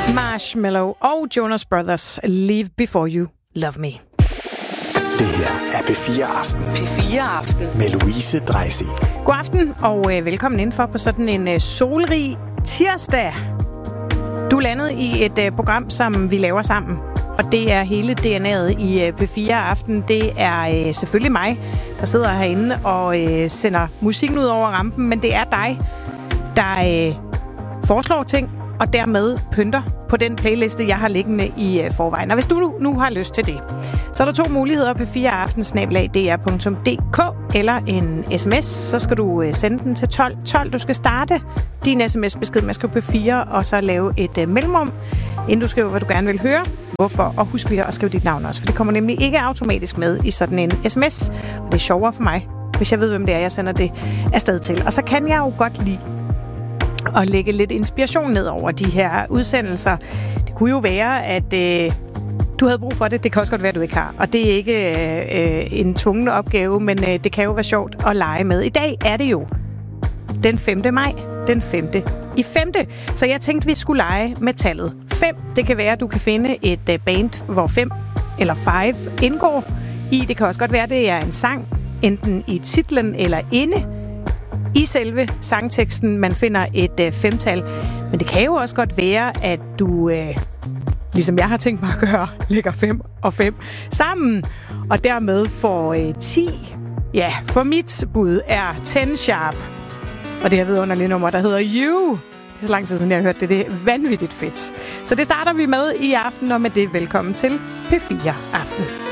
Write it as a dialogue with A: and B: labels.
A: Marshmello og Jonas Brothers, Leave Before You Love Me.
B: Det her er P4 Aften.
C: P4 Aften.
B: Med Louise Dreisig.
A: God aften og velkommen indenfor på sådan en solrig tirsdag. Du er landet i et program, som vi laver sammen. Og det er hele DNA'et i P4 Aften. Det er selvfølgelig mig, der sidder herinde og sender musikken ud over rampen. Men det er dig, der foreslår ting og dermed pynter på den playliste, jeg har liggende i forvejen. Og hvis du nu har lyst til det, så er der 2 muligheder på p4aften@dr.dk eller en sms. Så skal du sende den til 1212. Du skal starte din sms-besked med at skrive P4 og så lave et mellemrum, inden du skriver, hvad du gerne vil høre. Hvorfor? Og husk lige at skrive dit navn også, for det kommer nemlig ikke automatisk med i sådan en sms. Og det er sjovere for mig, hvis jeg ved, hvem det er, jeg sender det afsted til. Og så kan jeg jo godt lide og lægge lidt inspiration ned over de her udsendelser. Det kunne jo være, at du havde brug for det. Det kan også godt være, at du ikke har. Og det er ikke en tvungen opgave, men det kan jo være sjovt at lege med. I dag er det jo den 5. maj. Den 5. i 5. Så jeg tænkte, vi skulle lege med tallet 5. Det kan være, at du kan finde et band, hvor 5 eller 5 indgår i. Det kan også godt være, at det er en sang, enten i titlen eller inde i selve sangteksten, man finder et 5-tal. Men det kan jo også godt være, at du, ligesom jeg har tænkt mig at gøre, lægger 5 og 5 sammen, og dermed får 10. Ja, for mit bud er 10 Sharp. Og det her vidunderlige nummer, der hedder You. Det er så lang tid siden, jeg har hørt det. Det er vanvittigt fedt. Så det starter vi med i aften, og med det velkommen til P4 Aften.